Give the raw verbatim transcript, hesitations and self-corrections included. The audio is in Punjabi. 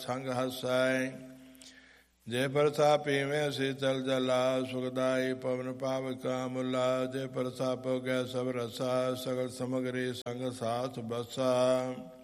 ਸੰਗ ਹਸੈ। ਜੇ ਪ੍ਰਸਾਦ ਪੀਵੇਂ ਸੀਤਲ ਜਲਾ, ਸੁਖਦਾਈ ਪਵਨ ਪਾਵਕਾ ਮੁਲਾ। ਜੇ ਪ੍ਰਸਾਦ ਭੋਗੈ ਸਭ ਰਸਾ, ਸਗਲ ਸਮਗਰੀ ਸੰਗ ਸਾਥ ਬਸਾ।